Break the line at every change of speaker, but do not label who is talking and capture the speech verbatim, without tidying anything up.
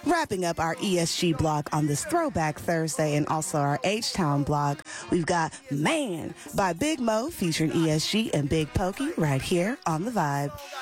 Wrapping up our E S G block on this Throwback Thursday and also our H-Town block, we've got Man by Big Mo featuring E S G and Big Pokey right here on The Vibe.